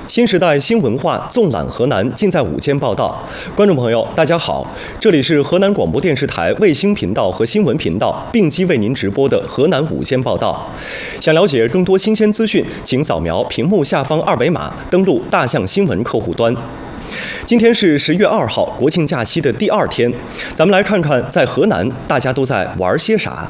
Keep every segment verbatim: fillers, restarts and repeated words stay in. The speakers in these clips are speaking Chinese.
新时代新文化纵览河南，尽在午间报道。观众朋友，大家好，这里是河南广播电视台卫星频道和新闻频道并机为您直播的河南午间报道。想了解更多新鲜资讯，请扫描屏幕下方二维码，登录大象新闻客户端。今天是十月二号，国庆假期的第二天，咱们来看看在河南大家都在玩些啥。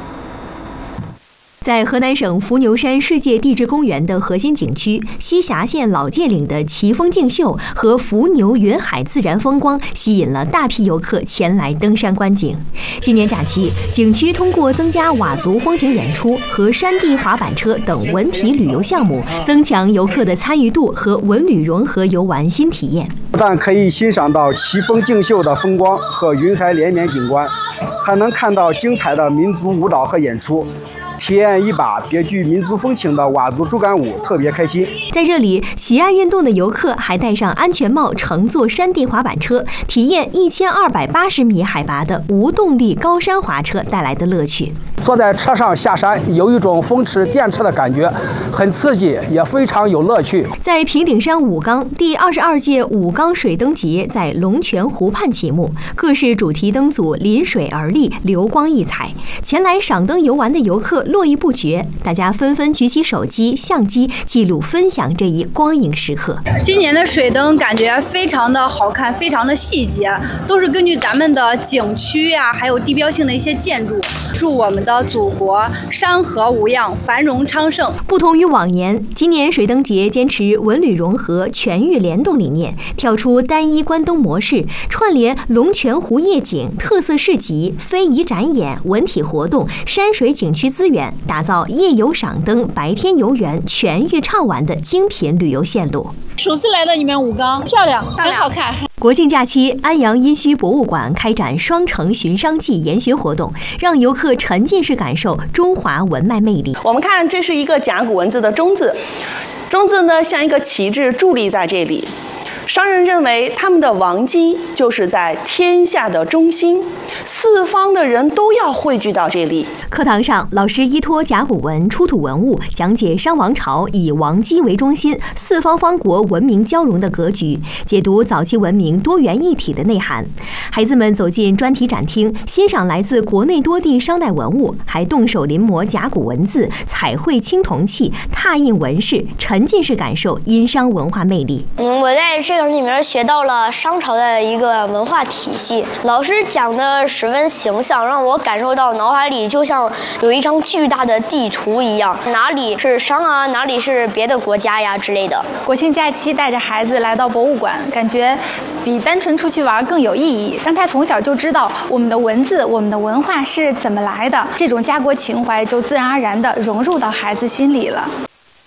在河南省伏牛山世界地质公园的核心景区西峡县老界岭的奇峰竞秀和伏牛云海自然风光，吸引了大批游客前来登山观景。今年假期，景区通过增加佤族风情演出和山地滑板车等文体旅游项目，增强游客的参与度和文旅融合游玩新体验。 不但可以欣赏到奇峰竞秀的风光和云海连绵景观，还能看到精彩的民族舞蹈和演出，体验一把别具民族风情的佤族竹竿舞，特别开心。 在这里，喜爱运动的游客还戴上安全帽，乘坐山地滑板车，体验一千二百八十米海拔的无动力高山滑车带来的乐趣。 坐在车上下山，有一种风驰电掣的感觉，很刺激，也非常有乐趣。 在平顶山武冈，第二十二届武冈水灯节在龙泉湖畔启幕，各式主题灯组临水而立，流光溢彩。前来赏灯游玩的游客络绎不绝，大家纷纷举起手机、相机，记录分享这一光影时刻。 今年的水灯感觉非常的好看，非常的细节，都是根据咱们的景区呀、啊，还有地标性的一些建筑，祝我们的祖国山河无恙，繁荣昌盛。 不同于往年，今年水灯节坚持文旅融合、全域联动理念，跳出单一关灯模式，串联龙泉湖夜景、特色市集、非遗展演、文体活动、山水景区资源，打造夜游赏灯、白天游园、全域畅玩的精品旅游线路。 首次来到你们武冈，漂亮，很好看。 国庆假期，安阳殷墟博物馆开展双城寻商记研学活动，让游客沉浸式感受中华文脉魅力。 我们看，这是一个甲骨文字的中字，中字呢像一个旗帜伫立在这里。商人认为他们的王畿就是在天下的中心，四方的人都要汇聚到这里。 课堂上，老师依托甲骨文出土文物，讲解商王朝以王畿为中心，四方方国文明交融的格局，解读早期文明多元一体的内涵。孩子们走进专题展厅，欣赏来自国内多地商代文物，还动手临摹甲骨文字，彩绘青铜器，拓印纹饰，沉浸式感受殷商文化魅力。 嗯，我在这个里面学到了商朝的一个文化体系，老师讲的十分形象，让我感受到脑海里就像有一张巨大的地图一样，哪里是商啊，哪里是别的国家呀之类的。 国庆假期带着孩子来到博物馆，感觉比单纯出去玩更有意义，让他从小就知道我们的文字、我们的文化是怎么来的，这种家国情怀就自然而然地融入到孩子心里了。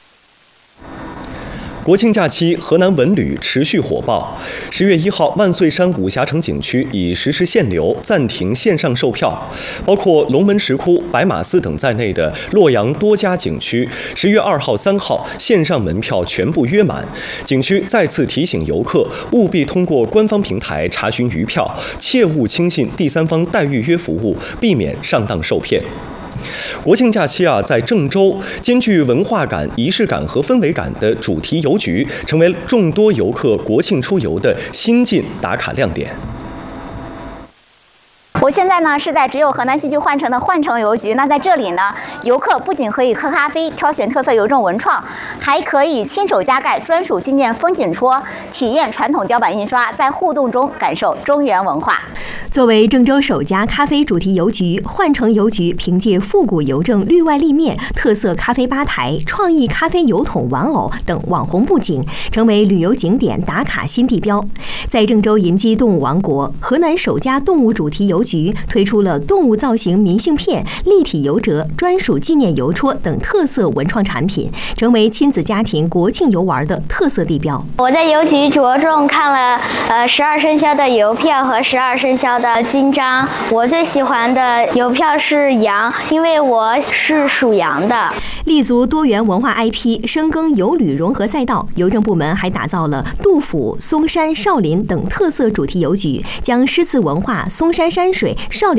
国庆假期，河南文旅持续火爆。十月一号，万岁山武峡城景区已实施限流，暂停线上售票。包括龙门石窟、白马寺等在内的洛阳多家景区，十月二号、三号线上门票全部约满。景区再次提醒游客，务必通过官方平台查询余票，切勿轻信第三方代预约服务，避免上当受骗。国庆假期啊，在郑州兼具文化感、仪式感和氛围感的主题邮局，成为众多游客国庆出游的新晋打卡亮点。 我现在呢是在只有河南戏剧换乘的换乘邮局。那在这里呢，游客不仅可以喝咖啡、挑选特色邮政文创，还可以亲手加盖专属纪念风景戳，体验传统雕版印刷，在互动中感受中原文化。 作为郑州首家咖啡主题邮局，换乘邮局凭借复古邮政绿外立面、特色咖啡吧台、创意咖啡邮筒玩偶等网红布景，成为旅游景点打卡新地标。在郑州银鸡动物王国，河南首家动物主题邮局局推出了动物造型明信片、立体邮折、专属纪念邮戳等特色文创产品，成为亲子家庭国庆游玩的特色地标。 我在邮局着重看了呃十二生肖的邮票和十二生肖的金章。我最喜欢的邮票是羊，因为我是属羊的。 立足多元文化 I P， 深耕邮旅融合赛道，邮政部门还打造了杜甫、嵩山、少林等特色主题邮局，将诗词文化、嵩山山水、少林